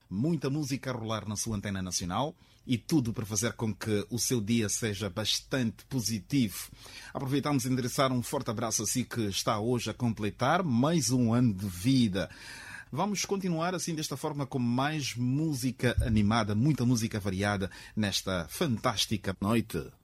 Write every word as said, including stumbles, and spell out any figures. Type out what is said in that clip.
muita música a rolar na sua antena nacional e tudo para fazer com que o seu dia seja bastante positivo. Aproveitamos e endereçar um forte abraço a si que está hoje a completar mais um ano de vida. Vamos continuar assim desta forma com mais música animada, muita música variada nesta fantástica noite.